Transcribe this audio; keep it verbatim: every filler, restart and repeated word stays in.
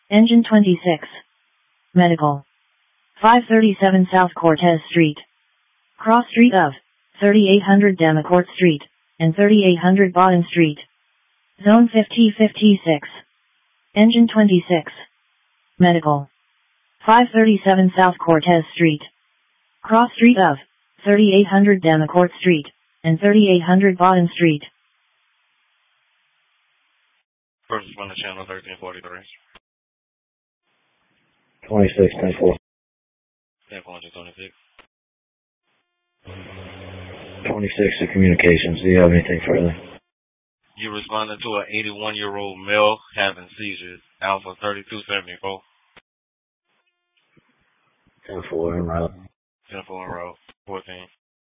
Engine twenty-six. Medical. five thirty-seven South Cortez Street. Cross street of thirty-eight hundred Demacourt Street and thirty-eight hundred Bauden Street. Zone fifty fifty-six. Engine twenty-six. Medical. five thirty-seven South Cortez Street. Cross street of thirty-eight hundred Demacourt Street and thirty-eight hundred Bauden Street. First responder channel thirteen forty-three. twenty-six, ten four. ten four twenty-six. twenty-six to communications. Do you have anything further? You responded to an eighty-one-year-old male having seizures. Alpha thirty-two seventy-four. ten four, en route. ten four en route. fourteen.